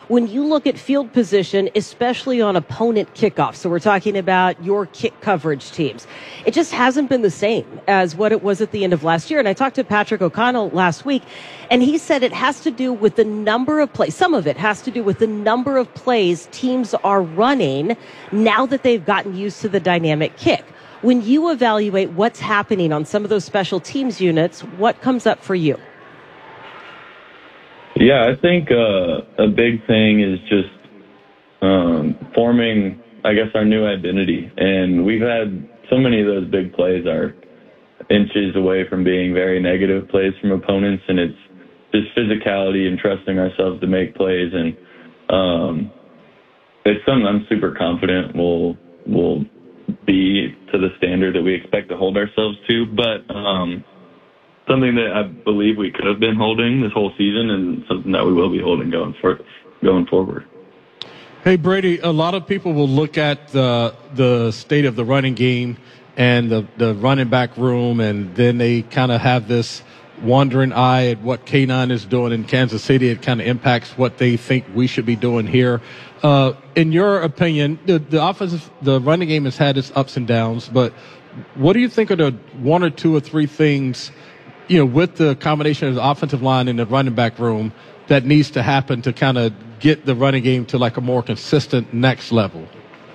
when you look at field position, especially on opponent kickoffs, so we're talking about your kick coverage teams, it just hasn't been the same as what it was at the end of last year. And I talked to Patrick O'Connell last week, and he said it has to do with the number of plays. Some of it has to do with the number of plays teams are running now that they've gotten used to the dynamic kick. When you evaluate what's happening on some of those special teams units, what comes up for you? Yeah, I think a big thing is just forming, I guess, our new identity. And we've had so many of those big plays are inches away from being very negative plays from opponents, and it's just physicality and trusting ourselves to make plays. And it's something I'm super confident will be to the standard that we expect to hold ourselves to. But something that I believe we could have been holding this whole season, and something that we will be holding going forward. Hey, Brady, a lot of people will look at the state of the running game and the running back room, and then they kind of have this wandering eye at what K9 is doing in Kansas City. It kind of impacts what they think we should be doing here. In your opinion, the running game has had its ups and downs, but what do you think are the one or two or three things, with the combination of the offensive line and the running back room, that needs to happen to kind of get the running game to like a more consistent next level?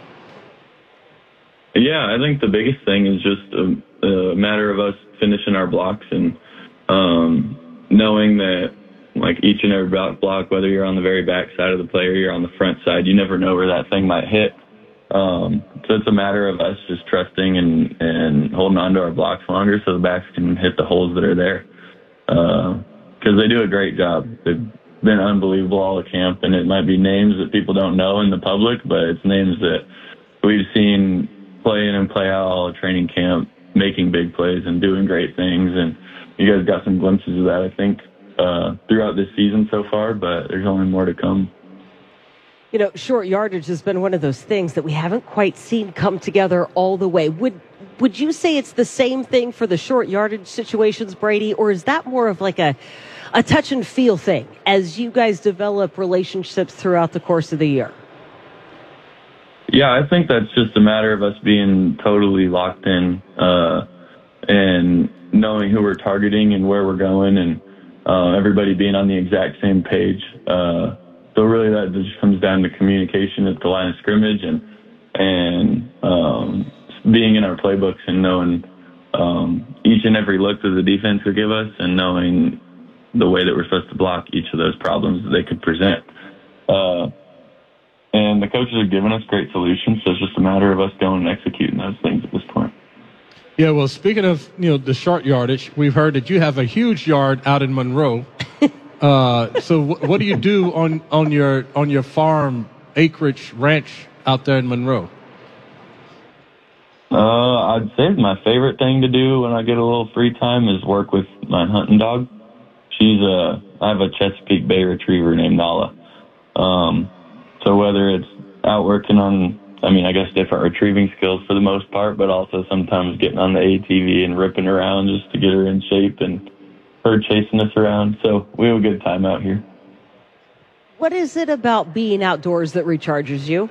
Yeah, I think the biggest thing is just a matter of us finishing our blocks and knowing that, like, each and every block, whether you're on the very back side of the play or you're on the front side, you never know where that thing might hit. So it's a matter of us just trusting and holding on to our blocks longer so the backs can hit the holes that are there. Because they do a great job. They've been unbelievable all the camp, and it might be names that people don't know in the public, but it's names that we've seen play in and play out all the training camp, making big plays and doing great things. And you guys got some glimpses of that, I think, throughout this season so far, but there's only more to come. Short yardage has been one of those things that we haven't quite seen come together all the way. Would you say it's the same thing for the short yardage situations, Brady, or is that more of like a touch and feel thing as you guys develop relationships throughout the course of the year? Yeah, I think that's just a matter of us being totally locked in and knowing who we're targeting and where we're going, and everybody being on the exact same page. So really that just comes down to communication at the line of scrimmage and being in our playbooks and knowing each and every look that the defense could give us and knowing the way that we're supposed to block each of those problems that they could present. And the coaches have given us great solutions, so it's just a matter of us going and executing those things at this point. Yeah, well, speaking of the short yardage, we've heard that you have a huge yard out in Monroe. So what do you do on your farm acreage ranch out there in Monroe? I'd say my favorite thing to do when I get a little free time is work with my hunting dog. I have a Chesapeake Bay Retriever named Nala. So whether it's out working on, I guess different retrieving skills for the most part, but also sometimes getting on the ATV and ripping around just to get her in shape and her chasing us around. So we have a good time out here. What is it about being outdoors that recharges you?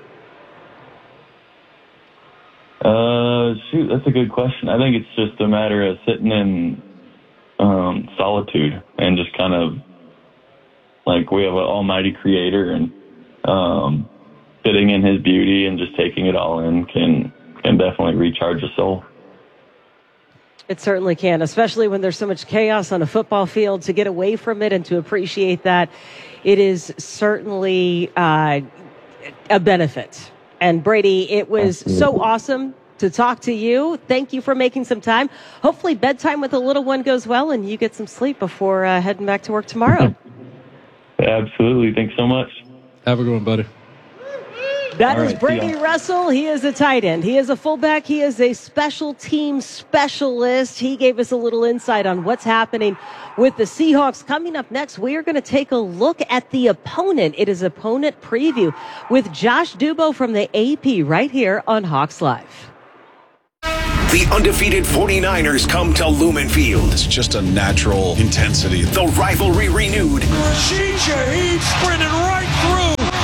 Shoot, that's a good question. I think it's just a matter of sitting in solitude and just kind of like we have an almighty creator and sitting in his beauty and just taking it all in can definitely recharge the soul. It certainly can, especially when there's so much chaos on a football field. To get away from it and to appreciate that, it is certainly a benefit. And Brady, it was so awesome to talk to you. Thank you for making some time. Hopefully bedtime with the little one goes well and you get some sleep before heading back to work tomorrow. Absolutely. Thanks so much. Have a good one, buddy. That is Brady Russell. He is a tight end. He is a fullback. He is a special team specialist. He gave us a little insight on what's happening with the Seahawks. Coming up next, we are going to take a look at the opponent. It is opponent preview with Josh Dubow from the AP right here on Hawks Live. The undefeated 49ers come to Lumen Field. It's just a natural intensity. The rivalry renewed. CJ sprinting right through.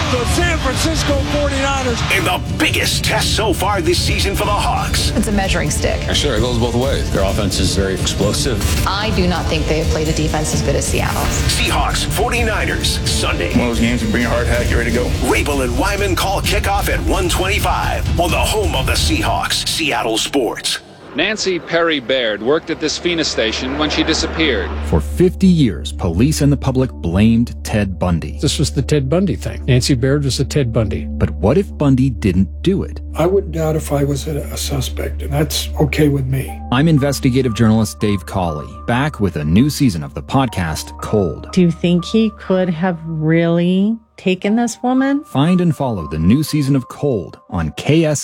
Francisco 49ers. And the biggest test so far this season for the Hawks. It's a measuring stick. Sure, it goes both ways. Their offense is very explosive. I do not think they have played a defense as good as Seattle's. Seahawks 49ers Sunday. One of those games you bring your hard hat, get ready to go. Rabel and Wyman call kickoff at 1:25 on the home of the Seahawks, Seattle Sports. Nancy Perry Baird worked at this Phoenix station when she disappeared. For 50 years, police and the public blamed Ted Bundy. This was the Ted Bundy thing. Nancy Baird was a Ted Bundy. But what if Bundy didn't do it? I wouldn't doubt if I was a suspect, and that's okay with me. I'm investigative journalist Dave Cawley, back with a new season of the podcast, Cold. Do you think he could have really taken this woman? Find and follow the new season of Cold on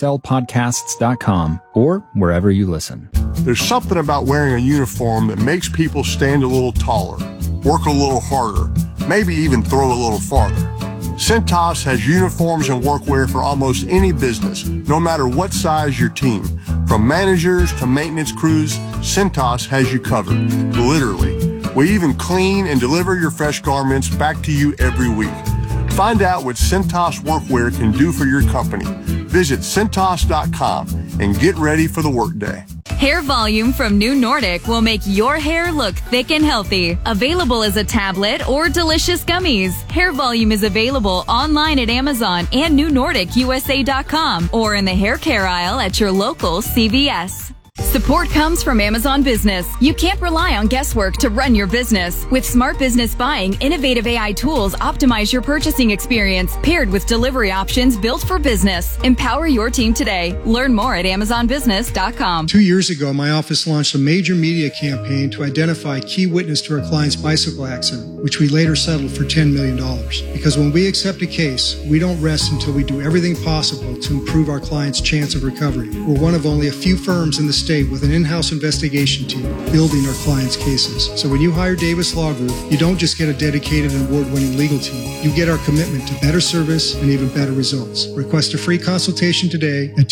KSLpodcasts.com or wherever you listen. There's something about wearing a uniform that makes people stand a little taller, work a little harder, maybe even throw a little farther. Cintas has uniforms and workwear for almost any business, no matter what size your team. From managers to maintenance crews, Cintas has you covered, literally. We even clean and deliver your fresh garments back to you every week. Find out what Cintas Workwear can do for your company. Visit Cintas.com and get ready for the workday. Hair Volume from New Nordic will make your hair look thick and healthy. Available as a tablet or delicious gummies. Hair Volume is available online at Amazon and NewNordicUSA.com or in the hair care aisle at your local CVS. Support comes from Amazon Business. You can't rely on guesswork to run your business. With Smart Business Buying, innovative AI tools optimize your purchasing experience, paired with delivery options built for business. Empower your team today. Learn more at AmazonBusiness.com. 2 years ago, my office launched a major media campaign to identify key witness to our client's bicycle accident, which we later settled for $10 million. Because when we accept a case, we don't rest until we do everything possible to improve our client's chance of recovery. We're one of only a few firms in the state with an in-house investigation team building our clients' cases. So when you hire Davis Law Group, you don't just get a dedicated and award-winning legal team. You get our commitment to better service and even better results. Request a free consultation today at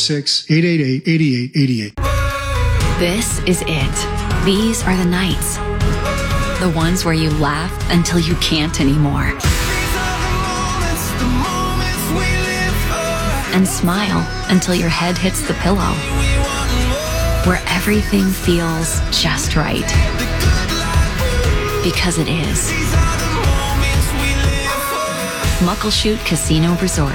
206-888-8888. This is it. These are the nights. The ones where you laugh until you can't anymore. And smile until your head hits the pillow. Where everything feels just right. Because it is. Muckleshoot Casino Resort.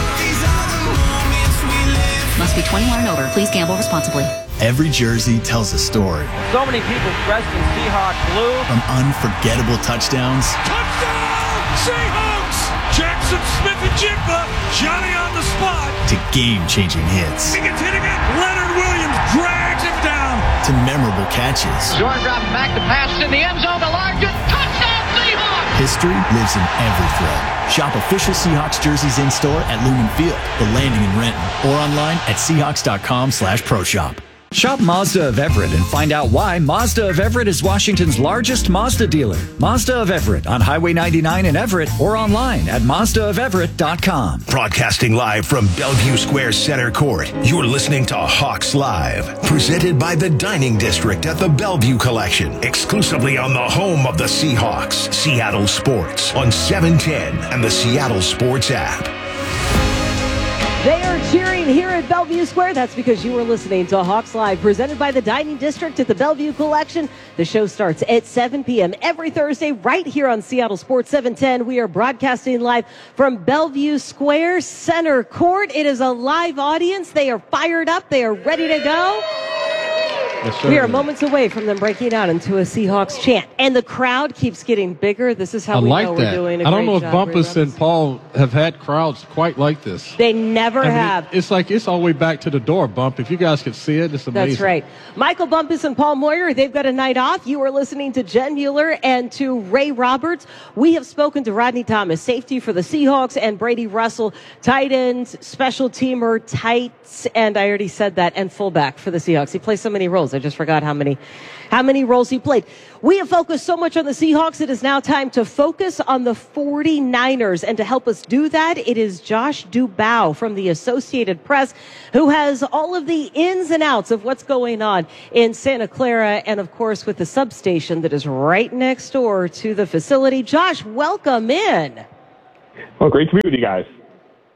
Must be 21 and over. Please gamble responsibly. Every jersey tells a story. So many people dressed in Seahawks blue. From unforgettable touchdowns. Touchdown! Seahawks! Jackson Smith-Njigba, Johnny on the spot. To game-changing hits. He gets hit again. Leonard Williams drags him down. To memorable catches. Jordan dropping back to pass in the end zone to Larkin. Touchdown Seahawks! History lives in every thread. Shop official Seahawks jerseys in-store at Lumen Field, The Landing in Renton, or online at Seahawks.com/ProShop. Shop Mazda of Everett and find out why Mazda of Everett is Washington's largest Mazda dealer. Mazda of Everett on Highway 99 in Everett or online at MazdaofEverett.com. Broadcasting live from Bellevue Square Center Court, you're listening to Hawks Live, presented by the Dining District at the Bellevue Collection, exclusively on the home of the Seahawks, Seattle Sports, on 710 and the Seattle Sports app. They are cheering here at Bellevue Square. That's because you are listening to Hawks Live, presented by the Dining District at the Bellevue Collection. The show starts at 7 p.m. every Thursday right here on Seattle Sports 710. We are broadcasting live from Bellevue Square Center Court. It is a live audience. They are fired up. They are ready to go. Yes, sir. We are moments away from them breaking out into a Seahawks chant. And the crowd keeps getting bigger. This is how we know we're doing a great job. I don't know if Bumpus and Paul have had crowds quite like this. They never have. It's like it's all the way back to the door, Bump. If you guys could see it, it's amazing. That's right. Michael Bumpus and Paul Moyer, they've got a night off. You are listening to Jen Mueller and to Ray Roberts. We have spoken to Rodney Thomas, safety for the Seahawks, and Brady Russell, tight end, special teamer, tight, and I already said that, and fullback for the Seahawks. He plays so many roles. I just forgot how many roles he played. We have focused so much on the Seahawks. It is now time to focus on the 49ers. And to help us do that, it is Josh Dubow from the Associated Press, who has all of the ins and outs of what's going on in Santa Clara and, of course, with the substation that is right next door to the facility. Josh, welcome in. Well, great to be with you guys.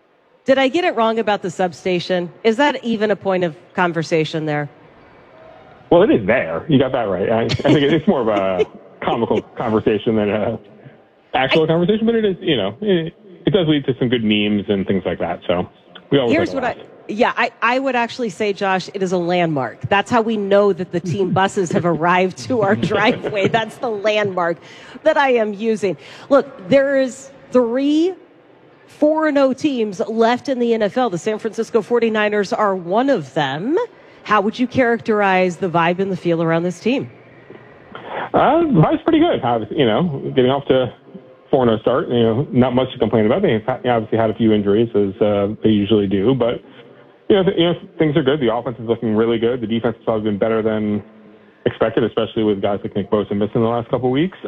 Did I get it wrong about the substation? Is that even a point of conversation there? Well, it is there. You got that right. I think it's more of a comical conversation than a actual conversation, but it is, it does lead to some good memes and things like that. So we always Here's what I would actually say, Josh, it is a landmark. That's how we know that the team buses have arrived to our driveway. That's the landmark that I am using. Look, there is 3 4-0 teams left in the NFL. The San Francisco 49ers are one of them. How would you characterize the vibe and the feel around this team? The vibe's pretty good. Getting off to 4-0 start, not much to complain about. They obviously had a few injuries, as they usually do, but things are good. The offense is looking really good. The defense has probably been better than expected, especially with guys like Nick Bosa missing the last couple of weeks.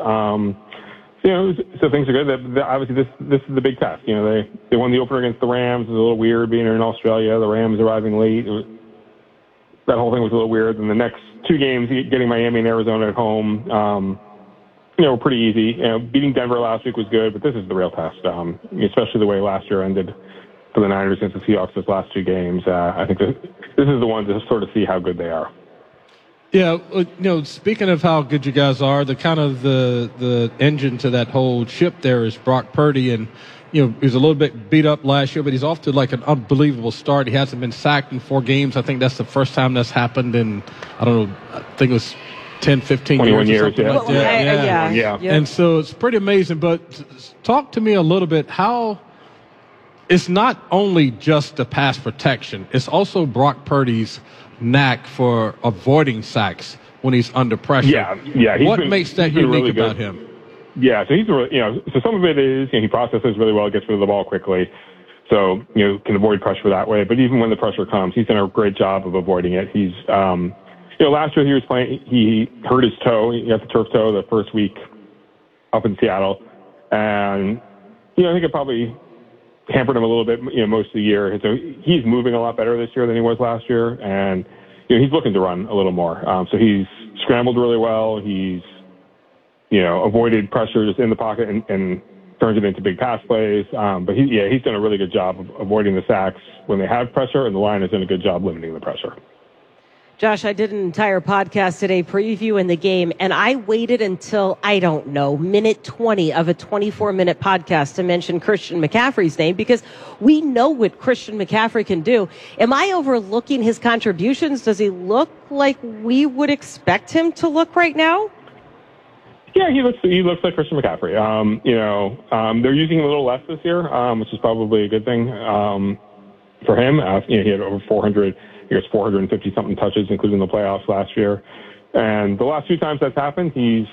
So things are good. Obviously, this is the big test. They won the opener against the Rams. It was a little weird being in Australia. The Rams arriving late. That whole thing was a little weird. And the next 2 games, getting Miami and Arizona at home, were pretty easy. Beating Denver last week was good, but this is the real test, especially the way last year ended for the Niners against the Seahawks those last 2 games. I think this is the one to sort of see how good they are. Yeah, speaking of how good you guys are, the kind of the engine to that whole ship there is Brock Purdy, and he was a little bit beat up last year, but he's off to like an unbelievable start. He hasn't been sacked in 4 games. I think that's the first time that's happened in, I think it was 10, 15 21 years or something yeah. like that. Yeah. And so it's pretty amazing. But talk to me a little bit how it's not only just the pass protection, it's also Brock Purdy's knack for avoiding sacks when he's under pressure. Yeah. What makes that unique really about good. him? Yeah, so he's really, so some of it is, he processes really well, gets rid of the ball quickly, so, can avoid pressure that way. But even when the pressure comes, he's done a great job of avoiding it. He's, last year he was playing, he hurt his toe. He got the turf toe the first week up in Seattle. And, I think it probably hampered him a little bit, most of the year. So he's moving a lot better this year than he was last year. And, he's looking to run a little more. So he's scrambled really well. He's, avoided pressure just in the pocket and turns it into big pass plays. But he's done a really good job of avoiding the sacks when they have pressure, and the line has done a good job limiting the pressure. Josh, I did an entire podcast today previewing the game, and I waited until, minute 20 of a 24-minute podcast to mention Christian McCaffrey's name because we know what Christian McCaffrey can do. Am I overlooking his contributions? Does he look like we would expect him to look right now? Yeah, he looks like Christian McCaffrey. They're using him a little less this year, which is probably a good thing for him. He had over 450-something touches, including the playoffs last year. And the last 2 times that's happened,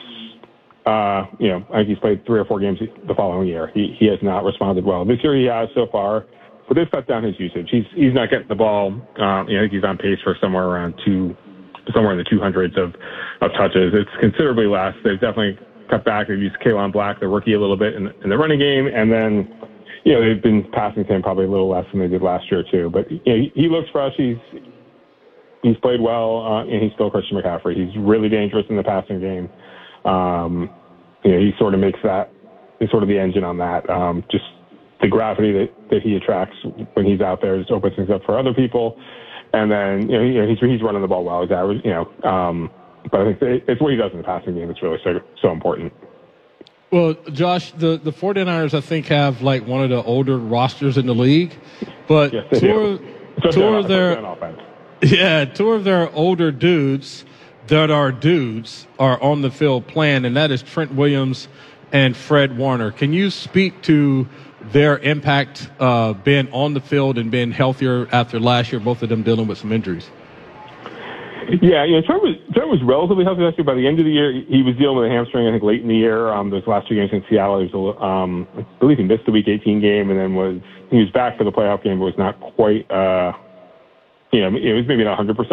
I think he's played 3 or 4 games the following year. He has not responded well. This year he has so far, but they've cut down his usage. He's not getting the ball. I think he's on pace for somewhere in the 200s of touches. It's considerably less. They've definitely cut back. They've used Kayvon Black, the rookie, a little bit in the running game, and then they've been passing to him probably a little less than they did last year too. But he looks fresh. He's played well, and he's still Christian McCaffrey. He's really dangerous in the passing game. He sort of makes that. He's sort of the engine on that. Just the gravity that he attracts when he's out there just opens things up for other people. And then he's running the ball well. He's average, but I think it's what he does in the passing game that's really so important. Well, Josh, the 49ers, I think, have like one of the older rosters in the league, but yes, two of their older dudes that are dudes are on the field playing, and that is Trent Williams and Fred Warner. Can you speak to their impact being on the field and being healthier after last year, both of them dealing with some injuries? Yeah, Trent was relatively healthy last year. By the end of the year, he was dealing with a hamstring, I think, late in the year. Those last 2 games in Seattle, he was, I believe he missed the Week 18 game, and then he was back for the playoff game, but was not quite, it was maybe not 100%,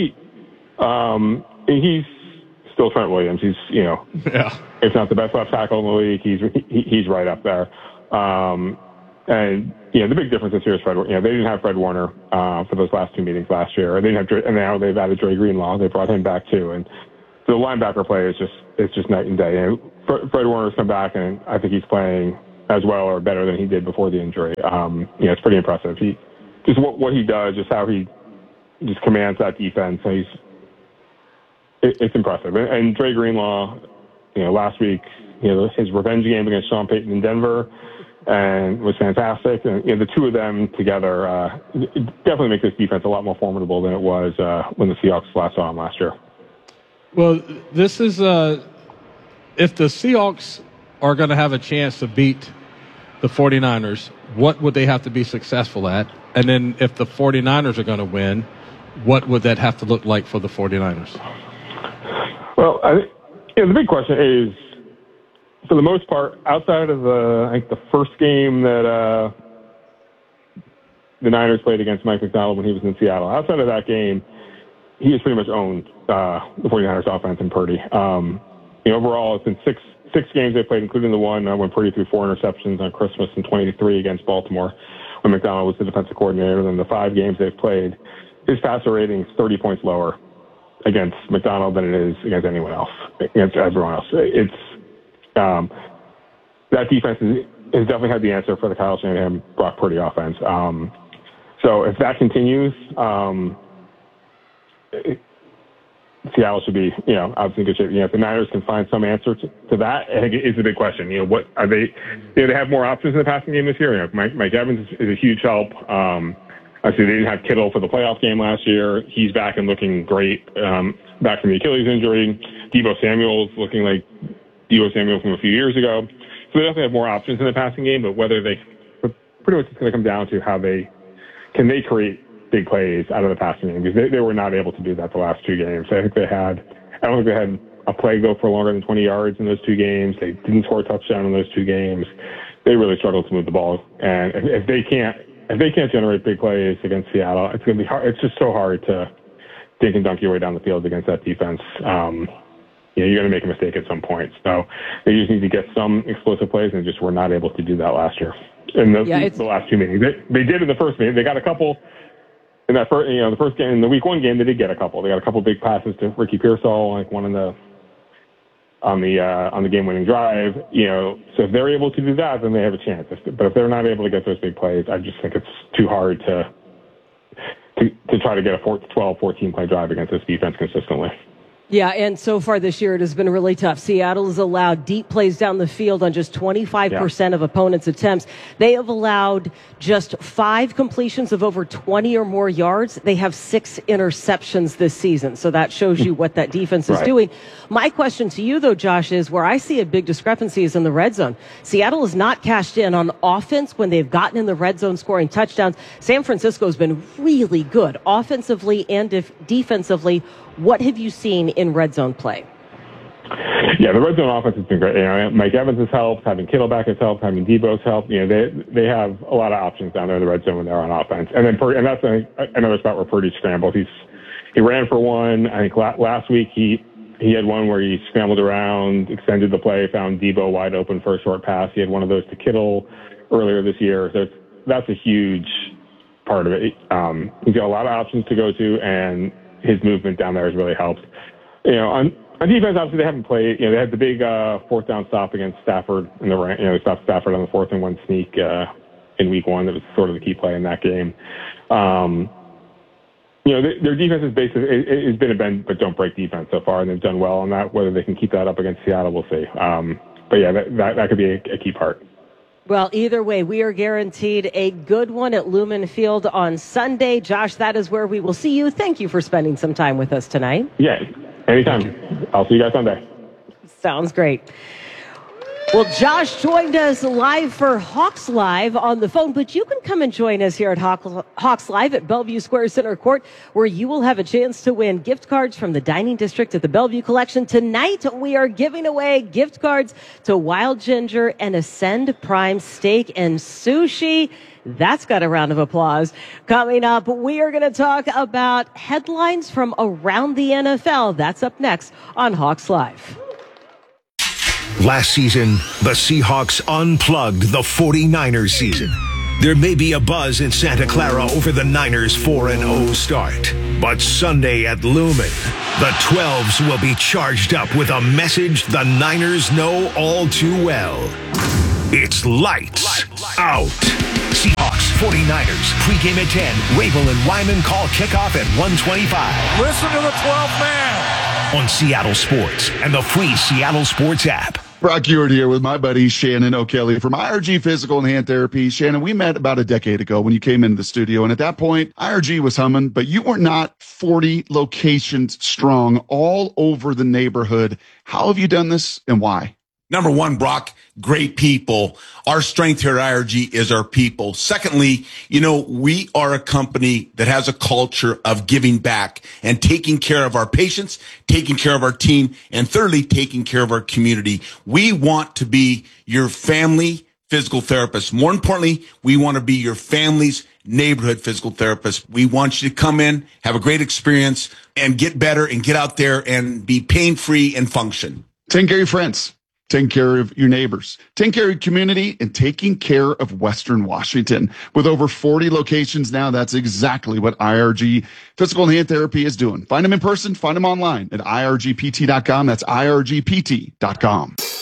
but he's still Trent Williams. He's, if not the best left tackle in the league, he's right up there. And the big difference this year is Fred. They didn't have Fred Warner for those last 2 meetings last year. They didn't have, and now they've added Dre Greenlaw. They brought him back too, and so the linebacker play is just night and day. Fred Warner's come back, and I think he's playing as well or better than he did before the injury. It's pretty impressive. Just what he does, just how he just commands that defense. It's impressive. And Dre Greenlaw, last week, his revenge game against Sean Payton in Denver and was fantastic. And the two of them together definitely make this defense a lot more formidable than it was when the Seahawks last saw him last year. Well, this is if the Seahawks are going to have a chance to beat the 49ers, what would they have to be successful at? And then if the 49ers are going to win, what would that have to look like for the 49ers? Well, the big question is, for the most part, outside of the first game that the Niners played against Mike McDonald when he was in Seattle, outside of that game, he has pretty much owned the 49ers offense and Purdy. Overall, it's been six games they played, including the one when Purdy threw 4 interceptions on Christmas in 23 against Baltimore when McDonald was the defensive coordinator. Then the 5 games they've played, his passer rating is 30 points lower against McDonald than it is against anyone else, against everyone else. It's that defense has definitely had the answer for the Kyle Shanahan, Brock Purdy offense. So if that continues, Seattle should be, obviously in good shape. If the Niners can find some answer to that, I think it's a big question. What are they? They have more options in the passing game this year. Mike Evans is a huge help. Obviously, they didn't have Kittle for the playoff game last year. He's back and looking great, back from the Achilles injury. Deebo Samuel's looking like Deebo Samuel from a few years ago. So they definitely have more options in the passing game, but pretty much it's going to come down to how they create big plays out of the passing game, because they were not able to do that the last 2 games. I don't think they had a play go for longer than 20 yards in those 2 games. They didn't score a touchdown in those 2 games. They really struggled to move the ball. And if they can't generate big plays against Seattle, it's going to be hard. It's just so hard to dink and dunk your way down the field against that defense. You're going to make a mistake at some point. So they just need to get some explosive plays, and just were not able to do that last year. In the last 2 meetings, they did in the first meeting. They got a couple in that first, the first game, in the week 1 game. They did get a couple. They got a couple big passes to Ricky Pearsall, like one on the game-winning drive. So if they're able to do that, then they have a chance. But if they're not able to get those big plays, I just think it's too hard to try to get a 12, 14-play drive against this defense consistently. Yeah, and so far this year it has been really tough. Seattle has allowed deep plays down the field on just 25% of opponents' attempts. They have allowed just 5 completions of over 20 or more yards. They have 6 interceptions this season. So that shows you what that defense is doing. My question to you, though, Josh, is where I see a big discrepancy is in the red zone. Seattle has not cashed in on offense when they've gotten in the red zone scoring touchdowns. San Francisco has been really good offensively and defensively. What have you seen in red zone play? Yeah, the red zone offense has been great. Mike Evans has helped, having Kittle back has helped, having Deebo's helped. They have a lot of options down there in the red zone when they're on offense. And then that's another spot where Purdy scrambled. He ran for one. I think last week he had one where he scrambled around, extended the play, found Deebo wide open for a short pass. He had one of those to Kittle earlier this year. So that's a huge part of it. He's got a lot of options to go to, and his movement down there has really helped. On defense, obviously they haven't played. They had the big 4th down stop against Stafford in the rain. They stopped Stafford on the 4th and 1 sneak in week 1. That was sort of the key play in that game. Their defense has been a bend but don't break defense so far, and they've done well on that. Whether they can keep that up against Seattle, we'll see. But yeah, that could be a key part. Well, either way, we are guaranteed a good one at Lumen Field on Sunday. Josh, that is where we will see you. Thank you for spending some time with us tonight. Yeah, anytime. I'll see you guys Sunday. Sounds great. Well, Josh joined us live for Hawks Live on the phone, but you can come and join us here at Hawks Live at Bellevue Square Center Court, where you will have a chance to win gift cards from the Dining District at the Bellevue Collection. Tonight, we are giving away gift cards to Wild Ginger and Ascend Prime Steak and Sushi. That's got a round of applause. Coming up, we are going to talk about headlines from around the NFL. That's up next on Hawks Live. Last season, the Seahawks unplugged the 49ers season. There may be a buzz in Santa Clara over the Niners' 4-0 start. But Sunday at Lumen, the 12s will be charged up with a message the Niners know all too well. It's lights out. Seahawks 49ers pregame at 10. Rabel and Wyman call kickoff at 1:25. Listen to the 12th man. On Seattle Sports and the free Seattle Sports app. Brock Ewart here with my buddy Shannon O'Kelly from IRG Physical and Hand Therapy. Shannon, we met about a decade ago when you came into the studio, and at that point, IRG was humming, but you were not 40 locations strong all over the neighborhood. How have you done this, and why? Number one, Brock, great people. Our strength here at IRG is our people. Secondly, we are a company that has a culture of giving back and taking care of our patients, taking care of our team, and thirdly, taking care of our community. We want to be your family physical therapist. More importantly, we want to be your family's neighborhood physical therapist. We want you to come in, have a great experience, and get better and get out there and be pain-free and function. Take care of your friends. Taking care of your neighbors, taking care of your community, and taking care of Western Washington. With over 40 locations now, that's exactly what IRG Physical and Hand Therapy is doing. Find them in person, find them online at irgpt.com. That's irgpt.com.